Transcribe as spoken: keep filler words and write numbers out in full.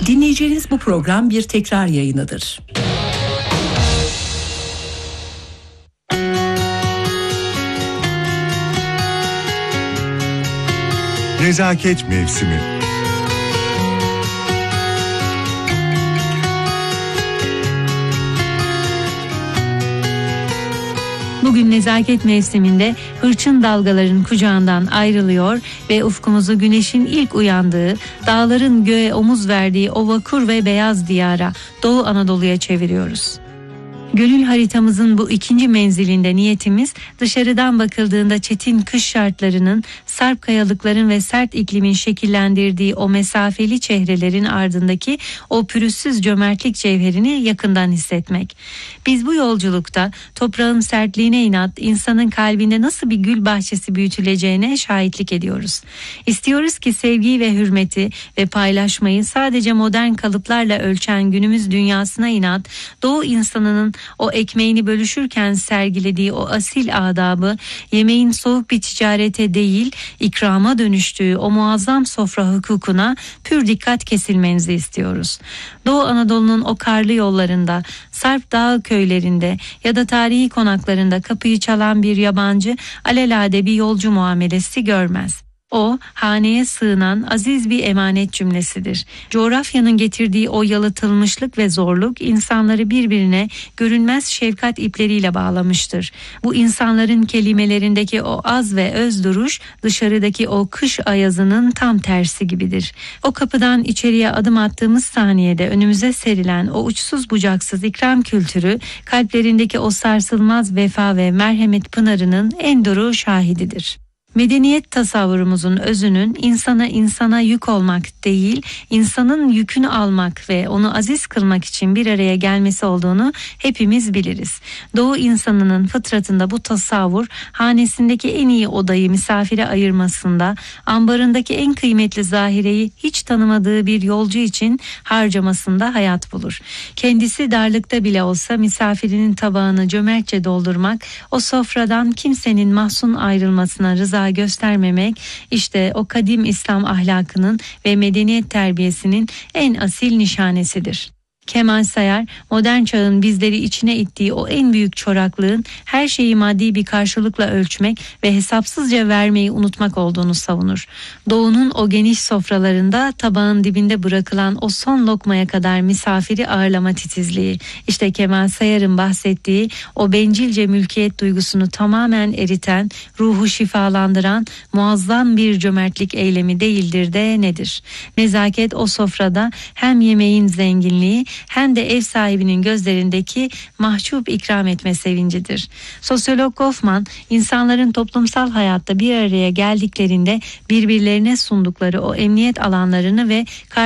Dinleyeceğiniz bu program bir tekrar yayınıdır. Nezaket Mevsimi. Bugün nezaket mevsiminde hırçın dalgaların kucağından ayrılıyor ve ufkumuzu güneşin ilk uyandığı, dağların göğe omuz verdiği o vakur ve beyaz diyara, Doğu Anadolu'ya çeviriyoruz. Gönül haritamızın bu ikinci menzilinde niyetimiz, dışarıdan bakıldığında çetin kış şartlarının, sarp kayalıkların ve sert iklimin şekillendirdiği o mesafeli çehrelerin ardındaki o pürüzsüz cömertlik cevherini yakından hissetmek. Biz bu yolculukta toprağın sertliğine inat, insanın kalbinde nasıl bir gül bahçesi büyütüleceğine şahitlik ediyoruz. İstiyoruz ki sevgiyi ve hürmeti ve paylaşmayı sadece modern kalıplarla ölçen günümüz dünyasına inat, Doğu insanının o ekmeğini bölüşürken sergilediği o asil adabı, yemeğin soğuk bir ticarete değil, ikrama dönüştüğü o muazzam sofra hukukuna pür dikkat kesilmenizi istiyoruz. Doğu Anadolu'nun o karlı yollarında, Sarp Dağı köylerinde ya da tarihi konaklarında kapıyı çalan bir yabancı alelade bir yolcu muamelesi görmez. O, haneye sığınan aziz bir emanet cümlesidir. Coğrafyanın getirdiği o yalıtılmışlık ve zorluk insanları birbirine görünmez şefkat ipleriyle bağlamıştır. Bu insanların kelimelerindeki o az ve öz duruş, dışarıdaki o kış ayazının tam tersi gibidir. O kapıdan içeriye adım attığımız saniyede önümüze serilen o uçsuz bucaksız ikram kültürü, kalplerindeki o sarsılmaz vefa ve merhamet pınarının en doğru şahididir. Medeniyet tasavvurumuzun özünün insana insana yük olmak değil, insanın yükünü almak ve onu aziz kılmak için bir araya gelmesi olduğunu hepimiz biliriz. Doğu insanının fıtratında bu tasavvur, hanesindeki en iyi odayı misafire ayırmasında, ambarındaki en kıymetli zahireyi hiç tanımadığı bir yolcu için harcamasında hayat bulur. Kendisi darlıkta bile olsa misafirinin tabağını cömertçe doldurmak, o sofradan kimsenin mahzun ayrılmasına rıza göstermemek, işte o kadim İslam ahlakının ve medeniyet terbiyesinin en asil nişanesidir. Kemal Sayar, modern çağın bizleri içine ittiği o en büyük çoraklığın her şeyi maddi bir karşılıkla ölçmek ve hesapsızca vermeyi unutmak olduğunu savunur. Doğu'nun o geniş sofralarında tabağın dibinde bırakılan o son lokmaya kadar misafiri ağırlama titizliği, işte Kemal Sayar'ın bahsettiği o bencilce mülkiyet duygusunu tamamen eriten, ruhu şifalandıran muazzam bir cömertlik eylemi değildir de nedir? Nezaket o sofrada hem yemeğin zenginliği hem de ev sahibinin gözlerindeki mahcup ikram etme sevincidir. Sosyolog Goffman, insanların toplumsal hayatta bir araya geldiklerinde birbirlerine sundukları o emniyet alanlarını ve